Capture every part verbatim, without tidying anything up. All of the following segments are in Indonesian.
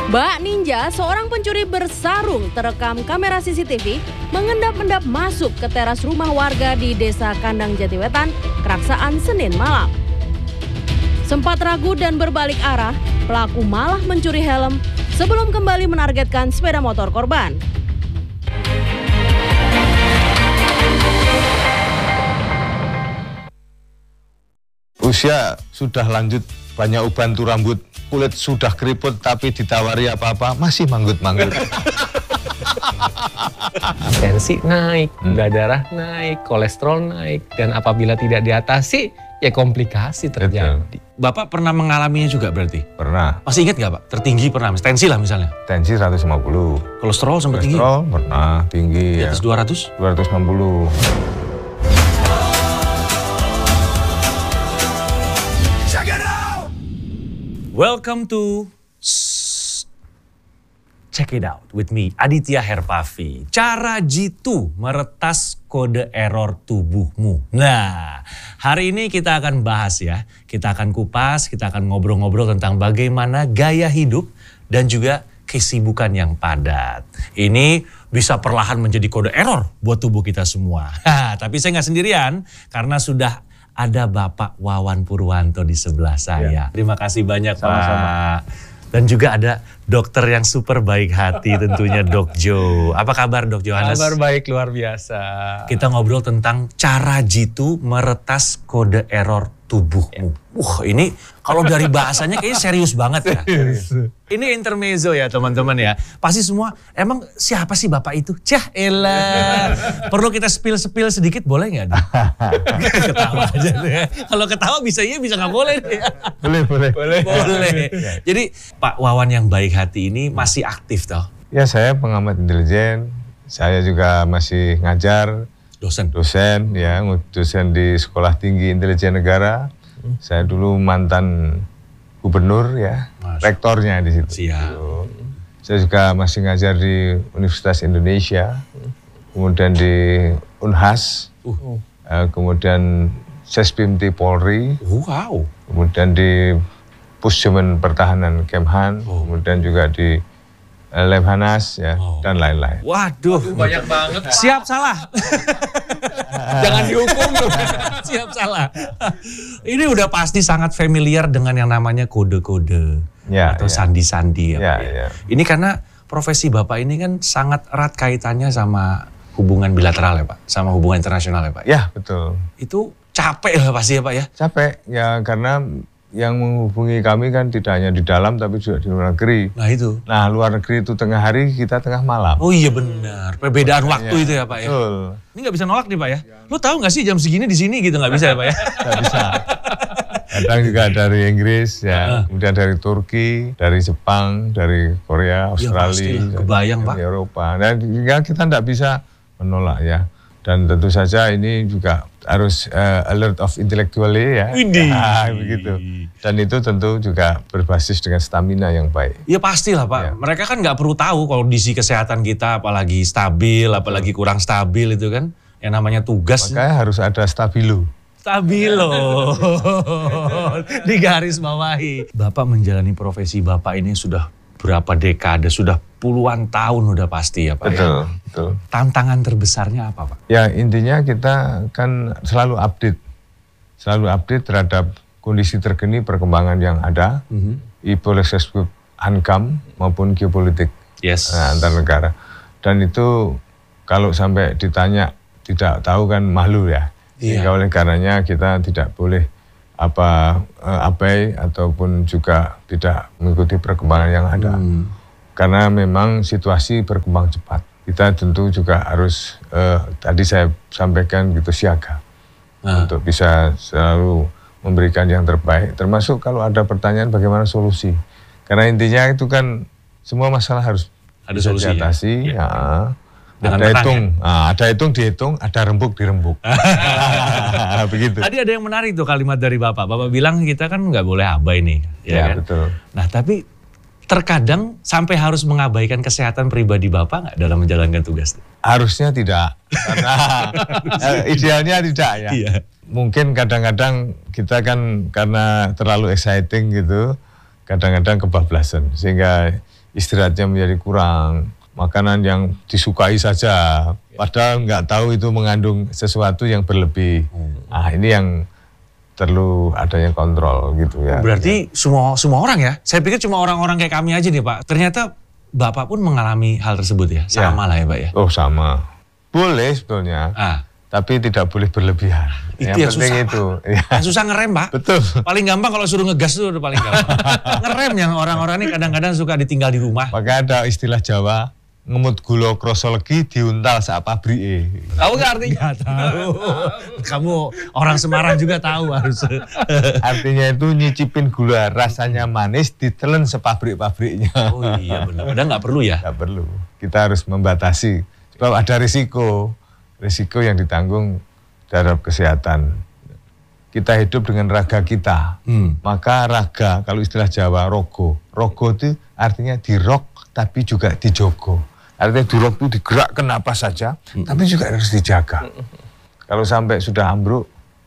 Bak Ninja, seorang pencuri bersarung terekam kamera C C T V mengendap-endap masuk ke teras rumah warga di Desa Kandang Jatiwetan, Keraksaan, Senin malam. Sempat ragu dan berbalik arah, pelaku malah mencuri helm sebelum kembali menargetkan sepeda motor korban. Usia sudah lanjut, banyak uban tuh rambut, kulit sudah keriput, tapi ditawari apa-apa masih manggut-manggut. Tensi naik, gula darah naik, kolesterol naik, dan apabila tidak diatasi, ya komplikasi terjadi. Betul. Bapak pernah mengalaminya juga berarti? Pernah. Masih ingat nggak Pak? Tertinggi pernah, tensi lah misalnya? Tensi seratus lima puluh. Kolesterol sempat tinggi? Kolesterol pernah tinggi Di ya. atas dua ratus? dua ratus enam puluh. Welcome to Check It Out with me, Aditya Herpavi. Cara jitu meretas kode error tubuhmu. Nah, hari ini kita akan bahas ya. Kita akan kupas, kita akan ngobrol-ngobrol tentang bagaimana gaya hidup dan juga kesibukan yang padat. Ini bisa perlahan menjadi kode error buat tubuh kita semua. Tapi saya nggak sendirian karena sudah ada Bapak Wawan Purwanto di sebelah saya. Ya. Terima kasih banyak Sama-sama. Pak. Dan juga ada dokter yang super baik hati tentunya Dok Jo. Apa kabar Dok Johannes? Kabar baik luar biasa. Kita ngobrol tentang cara jitu meretas kode error tubuhmu. Wah ini kalau dari bahasanya kayaknya serius banget ya. Ini intermezzo ya teman-teman ya. Pasti semua, emang siapa sih Bapak itu? Cah elah. Perlu kita spill-spill sedikit boleh nggak? Ketawa aja deh ya. Kalau ketawa bisa iya bisa nggak boleh deh. Boleh, boleh. Boleh. Boleh. Jadi Pak Wawan yang baik hati ini masih aktif toh? Ya, saya pengamat intelijen. Saya juga masih ngajar. Dosen. Dosen, ya, dosen di Sekolah Tinggi Intelijen Negara. Hmm. Saya dulu mantan gubernur, ya, Mas. Rektornya di situ. Siap. Saya juga masih ngajar di Universitas Indonesia, kemudian di Unhas, uh. kemudian Sespimti Polri, wow. kemudian di Pusjemen Pertahanan Kemhan, oh. kemudian juga di Lemhanas ya, oh. dan lain-lain. Waduh, Waduh, banyak banget. Siap salah. Jangan dihukum. Siap salah. Ini udah pasti sangat familiar dengan yang namanya kode-kode ya, atau ya. sandi-sandi. Ya, ya, ya. ya. Ini karena profesi Bapak ini kan sangat erat kaitannya sama hubungan bilateral ya Pak, sama hubungan internasional ya Pak. Ya, betul. Itu capek lah pasti ya Pak ya. Capek ya, karena yang menghubungi kami kan tidak hanya di dalam tapi juga di luar negeri. Nah itu. Nah luar negeri itu tengah hari, kita tengah malam. Oh iya benar, perbedaan ya, waktu itu ya Pak ya. Betul. Ini nggak bisa nolak nih Pak ya. Lu tahu nggak sih jam segini di sini gitu, nggak bisa ya Pak ya? Nggak bisa. Kadang juga dari Inggris ya, uh. kemudian dari Turki, dari Jepang, dari Korea, Australia, ya, kebayang Pak. Eropa. Dan ya, kita nggak bisa menolak ya. Dan tentu saja ini juga harus uh, alert of intellectually ya. Nah, begitu. Dan itu tentu juga berbasis dengan stamina yang baik. Ya pastilah Pak. Ya. Mereka kan nggak perlu tahu kondisi kesehatan kita apalagi stabil, apalagi kurang stabil itu kan. Yang namanya tugas. Makanya harus ada stabilo. Stabilo. Di garis bawahi. Bapak menjalani profesi Bapak ini sudah berapa dekade, sudah puluhan tahun udah pasti ya Pak. Betul, ya? betul. Tantangan terbesarnya apa Pak? Ya intinya kita kan selalu update, selalu update terhadap kondisi terkini perkembangan yang ada, mm-hmm. e-policy Hankam maupun geopolitik yes. nah, antar negara. Dan itu kalau sampai ditanya tidak tahu kan malu ya. Yeah. Sehingga oleh karenanya kita tidak boleh apa abai ataupun juga tidak mengikuti perkembangan yang ada. Hmm. Karena memang situasi berkembang cepat. Kita tentu juga harus, eh, tadi saya sampaikan gitu, siaga. Ah. Untuk bisa selalu memberikan yang terbaik. Termasuk kalau ada pertanyaan bagaimana solusi. Karena intinya itu kan semua masalah harus ada solusi diatasi. Ya. Ya. Dengan ada tenang, hitung, ya? nah, ada hitung dihitung, ada rembuk dirembuk. Begitu. Tadi ada yang menarik tuh kalimat dari Bapak. Bapak bilang kita kan nggak boleh abai nih. Ya, ya kan? Betul. Nah tapi terkadang sampai harus mengabaikan kesehatan pribadi Bapak nggak dalam menjalankan tugas? Harusnya tidak. Karena idealnya tidak ya. Iya. Mungkin kadang-kadang kita kan karena terlalu exciting gitu. kadang-kadang kebablasan sehingga istirahatnya menjadi kurang, makanan yang disukai saja, padahal nggak tahu itu mengandung sesuatu yang berlebih. Nah ini yang perlu adanya kontrol gitu ya. Berarti ya. semua semua orang ya? Saya pikir cuma orang-orang kayak kami aja nih Pak. Ternyata Bapak pun mengalami hal tersebut ya? Sama ya. lah ya Pak ya? Oh sama. Boleh sebetulnya, ah. tapi tidak boleh berlebihan. Itu yang, yang susah itu. Yang susah ngerem Pak. Betul. Paling gampang kalau suruh ngegas itu udah paling gampang. Ngerem yang orang-orang ini kadang-kadang suka ditinggal di rumah. Maka ada istilah Jawa, ngemut gula kroso legi diuntal sak pabrike. Tahu nggak artinya? Nggak tahu. Kamu orang Semarang juga tahu harus. Artinya itu nyicipin gula rasanya manis ditelen sepabrik-pabriknya. Oh iya benar. Padahal nggak perlu ya? Nggak perlu. Kita harus membatasi. Sebab ada risiko. Risiko yang ditanggung terhadap kesehatan. Kita hidup dengan raga kita. Hmm. Maka raga, kalau istilah Jawa, rogo. Rogo itu artinya dirok tapi juga dijogo. Artinya dirok itu digerakkan apa saja, hmm. tapi juga harus dijaga. Hmm. Kalau sampai sudah ambruk,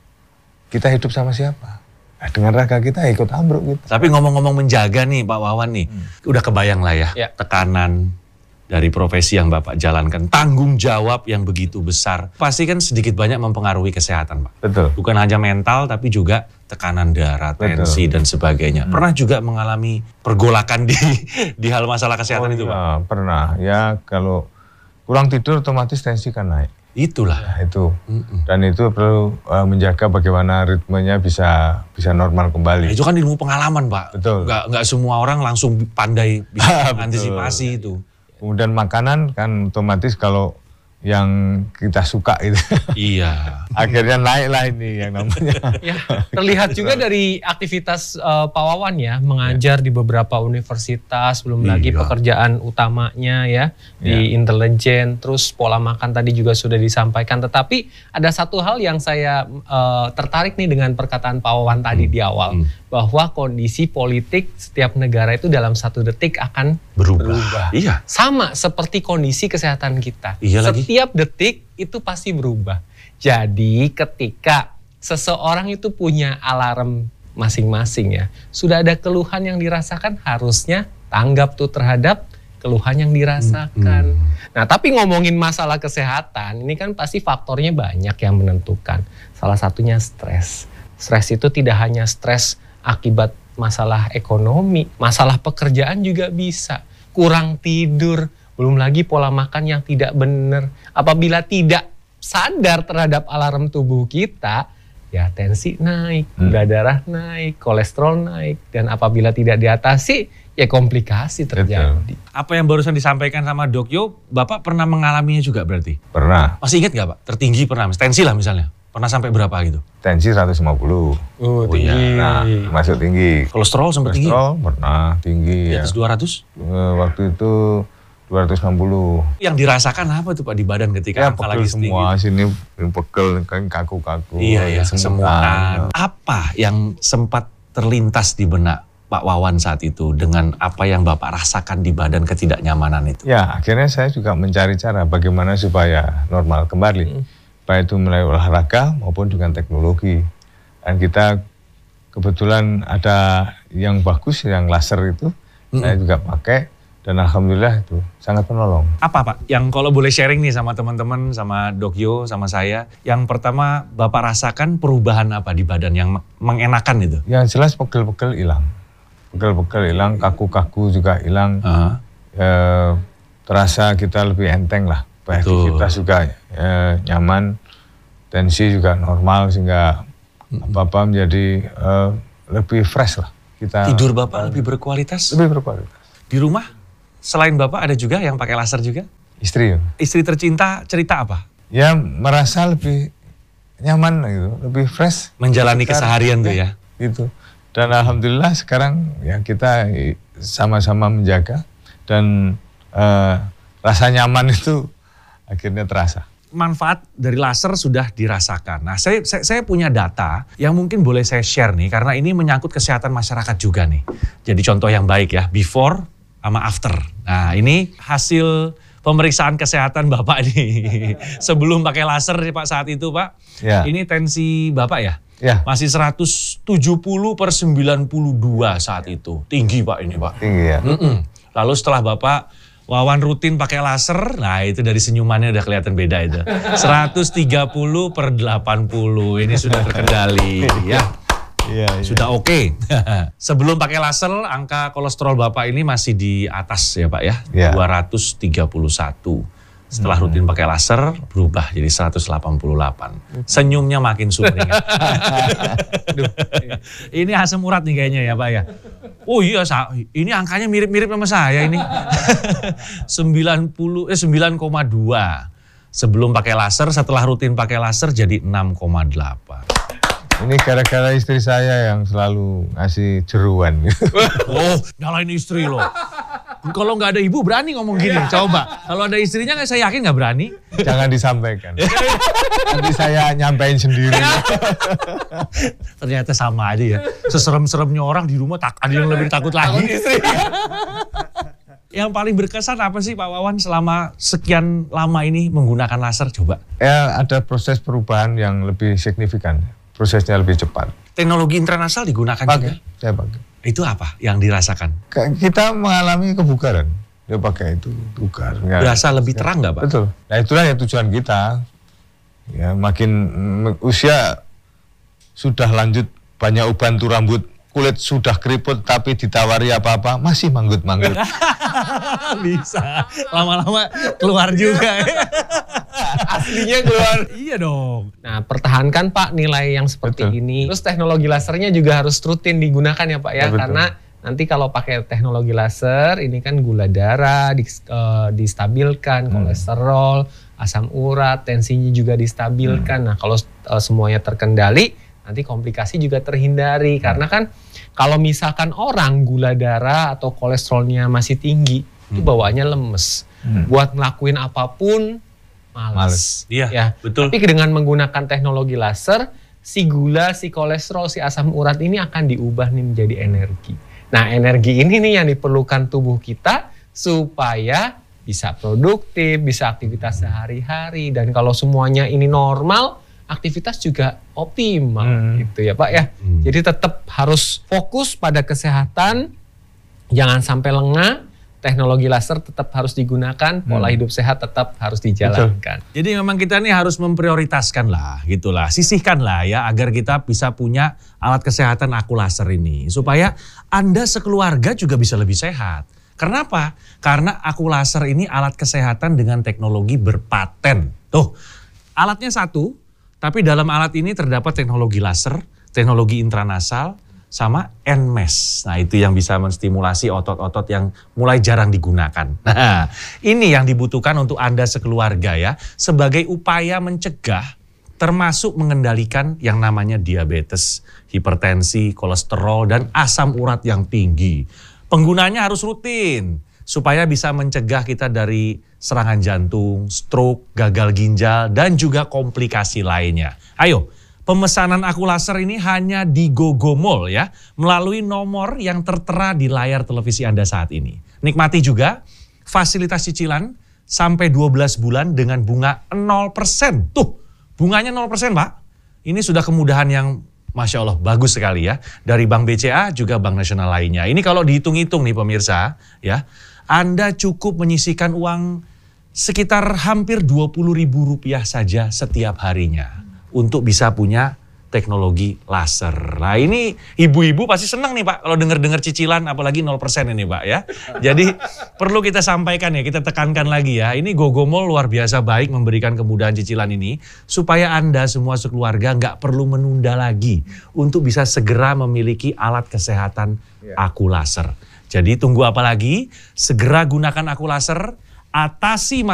kita hidup sama siapa? Nah, dengan raga kita ikut ambruk gitu. Tapi ngomong-ngomong menjaga nih Pak Wawan nih, hmm. udah kebayang lah ya, ya tekanan dari profesi yang Bapak jalankan, tanggung jawab yang begitu besar, pasti kan sedikit banyak mempengaruhi kesehatan Pak. Betul. Bukan hanya mental, tapi juga tekanan darah, tensi dan sebagainya. Hmm. Pernah juga mengalami pergolakan di di hal masalah kesehatan oh, itu Pak? Ya, pernah. Ya kalau kurang tidur otomatis tensi kan naik. Itulah. Ya, itu. Mm-mm. Dan itu perlu uh, menjaga bagaimana ritmenya bisa bisa normal kembali. Nah, itu kan ilmu pengalaman Pak. Betul. Nggak, nggak semua orang langsung pandai bisa mengantisipasi itu. Kemudian makanan kan otomatis kalau yang kita suka itu. Iya. Akhirnya naik lah ini yang namanya. Ya, terlihat juga dari aktivitas uh, Pak Wawan ya, mengajar ya. di beberapa universitas, belum iya. lagi pekerjaan utamanya ya, di ya. intelijen, terus pola makan tadi juga sudah disampaikan. Tetapi ada satu hal yang saya uh, tertarik nih dengan perkataan Pak Wawan tadi hmm. di awal. Hmm. Bahwa kondisi politik setiap negara itu dalam satu detik akan berubah. berubah. Iya. Sama seperti kondisi kesehatan kita. Iya lagi. Setiap detik itu pasti berubah. Jadi ketika seseorang itu punya alarm masing-masing ya, sudah ada keluhan yang dirasakan, harusnya tanggap tuh terhadap keluhan yang dirasakan. Hmm. Nah tapi ngomongin masalah kesehatan, ini kan pasti faktornya banyak yang menentukan. Salah satunya stres. Stres itu tidak hanya stres akibat masalah ekonomi, masalah pekerjaan juga bisa. Kurang tidur, belum lagi pola makan yang tidak benar. Apabila tidak sadar terhadap alarm tubuh kita, ya tensi naik, gula hmm. darah naik, kolesterol naik. Dan apabila tidak diatasi, ya komplikasi terjadi. Betul. Apa yang barusan disampaikan sama Dok Yo, Bapak pernah mengalaminya juga berarti? Pernah. Masih ingat nggak Pak? Tertinggi pernah, tensi lah misalnya. Pernah sampai berapa gitu? Tensi seratus lima puluh. Oh, tinggi. Oh, iya. Nah, masuk tinggi. Kolesterol sempat tinggi? Kolesterol pernah tinggi. Di atas ya. dua ratus? Waktu itu dua ratus enam puluh. Yang dirasakan apa tuh Pak di badan ketika ya, angka lagi semua, sini pegel, kan kaku-kaku. Iya, iya, semua. Ya. Apa yang sempat terlintas di benak Pak Wawan saat itu dengan apa yang Bapak rasakan di badan ketidaknyamanan itu? Ya, akhirnya saya juga mencari cara bagaimana supaya normal kembali. Hmm. Baik itu melalui olahraga maupun dengan teknologi. Dan kita kebetulan ada yang bagus, yang laser itu, hmm. saya juga pakai. Dan alhamdulillah itu sangat menolong. Apa Pak? Yang kalau boleh sharing nih sama teman-teman, sama Dok Yo, sama saya. Yang pertama Bapak rasakan perubahan apa di badan yang mengenakan itu? Yang jelas pegel-pegel hilang. Pegel-pegel hilang, kaku-kaku juga hilang. Uh-huh. E, terasa kita lebih enteng lah. Aktivitas juga e, nyaman. Tensi juga normal sehingga uh-huh. apa-apa menjadi e, lebih fresh lah. Kita, Tidur Bapak uh, lebih berkualitas? Lebih berkualitas. Di rumah? Selain Bapak ada juga yang pakai laser juga? Istri. Istri tercinta cerita apa? Ya merasa lebih nyaman gitu, lebih fresh. Menjalani sekarang, keseharian ya, tuh ya? Gitu. Dan alhamdulillah sekarang ya kita sama-sama menjaga dan uh, rasa nyaman itu akhirnya terasa. Manfaat dari laser sudah dirasakan. Nah saya, saya, saya punya data yang mungkin boleh saya share nih karena ini menyangkut kesehatan masyarakat juga nih. Jadi contoh yang baik ya, before sama after. Nah ini hasil pemeriksaan kesehatan Bapak nih. Sebelum pakai laser nih Pak saat itu Pak. Ya. Ini tensi Bapak ya. Ya. Masih seratus tujuh puluh per sembilan puluh dua saat itu. Tinggi Pak ini Pak. Tinggi ya. Mm-mm. Lalu setelah Bapak Wawan rutin pakai laser, nah itu dari senyumannya udah kelihatan beda itu. seratus tiga puluh per delapan puluh, ini sudah terkendali ya. Iya, iya. Sudah oke. Okay. Sebelum pakai laser, angka kolesterol Bapak ini masih di atas ya Pak ya, Ya. dua ratus tiga puluh satu. Setelah rutin pakai laser, berubah jadi seratus delapan puluh delapan. Senyumnya makin sumringah. Aduh, ini asam urat nih kayaknya ya Pak ya. Oh iya, ini angkanya mirip-mirip sama saya ini. sembilan puluh, eh sembilan koma dua. Sebelum pakai laser, setelah rutin pakai laser jadi enam koma delapan. Ini gara-gara istri saya yang selalu ngasih jeruan. Oh, nyalain istri loh. Kalau nggak ada ibu berani ngomong gini, coba. Kalau ada istrinya nggak, saya yakin nggak berani. Jangan disampaikan. Nanti saya nyampein sendiri. Ternyata sama aja ya. Seserem-seremnya orang di rumah tak ada yang lebih takut lagi. Yang paling berkesan apa sih Pak Wawan selama sekian lama ini menggunakan laser? Coba. Ya, ada proses perubahan yang lebih signifikan. Prosesnya lebih cepat. Teknologi intranasal digunakan Pakai, juga? saya pakai. Itu apa yang dirasakan? Kita mengalami kebugaran. Dia pakai itu, bugar. Berasa lebih terang nggak Pak? Betul. Nah itulah ya tujuan kita. Ya, makin mm, usia sudah lanjut, banyak ubantu rambut, kulit sudah keriput, tapi ditawari apa-apa masih manggut-manggut. Bisa. Lama-lama keluar juga. Aslinya keluar. Iya dong. Nah, pertahankan Pak nilai yang seperti Betul. ini. Terus teknologi lasernya juga harus rutin digunakan ya Pak ya, Ya, betul. karena nanti kalau pakai teknologi laser ini kan gula darah di, uh, distabilkan, Hmm. kolesterol, asam urat, tensinya juga distabilkan. Hmm. Nah, kalau uh, semuanya terkendali, nanti komplikasi juga terhindari. Hmm. Karena kan kalau misalkan orang gula darah atau kolesterolnya masih tinggi, itu Hmm. bawaannya lemes. Hmm. Buat ngelakuin apapun males. Males. Iya, Ya. betul. Tapi dengan menggunakan teknologi laser, si gula, si kolesterol, si asam urat ini akan diubah nih menjadi energi. Nah, energi ini nih yang diperlukan tubuh kita supaya bisa produktif, bisa aktivitas sehari-hari. Dan kalau semuanya ini normal, aktivitas juga optimal Hmm. gitu ya Pak ya. Hmm. Jadi tetap harus fokus pada kesehatan, jangan sampai lengah. Teknologi laser tetap harus digunakan, pola hidup sehat tetap harus dijalankan. Jadi memang kita nih harus memprioritaskan lah, gitulah, sisihkan lah ya agar kita bisa punya alat kesehatan aku laser ini supaya Anda sekeluarga juga bisa lebih sehat. Kenapa? Karena aku laser ini alat kesehatan dengan teknologi berpaten. Tuh, alatnya satu, tapi dalam alat ini terdapat teknologi laser, teknologi intranasal, sama N M E S. Nah itu yang bisa menstimulasi otot-otot yang mulai jarang digunakan. Nah ini yang dibutuhkan untuk Anda sekeluarga ya. Sebagai upaya mencegah termasuk mengendalikan yang namanya diabetes, hipertensi, kolesterol, dan asam urat yang tinggi. Penggunanya harus rutin supaya bisa mencegah kita dari serangan jantung, stroke, gagal ginjal, dan juga komplikasi lainnya. Ayo. Pemesanan aku laser ini hanya di GoGoMall ya, melalui nomor yang tertera di layar televisi Anda saat ini. Nikmati juga fasilitas cicilan sampai dua belas bulan dengan bunga nol persen. Tuh, bunganya nol persen Pak. Ini sudah kemudahan yang Masya Allah bagus sekali ya. Dari Bank B C A juga Bank Nasional lainnya. Ini kalau dihitung-hitung nih pemirsa ya, Anda cukup menyisihkan uang sekitar hampir dua puluh ribu rupiah saja setiap harinya. Untuk bisa punya teknologi laser. Nah ini ibu-ibu pasti senang nih Pak kalau dengar-dengar cicilan apalagi nol persen ini Pak ya. Jadi perlu kita sampaikan ya, kita tekankan lagi ya. Ini GoGoMall luar biasa baik memberikan kemudahan cicilan ini supaya Anda semua sekeluarga nggak perlu menunda lagi untuk bisa segera memiliki alat kesehatan aku laser. Jadi tunggu apa lagi? Segera gunakan aku laser, atasi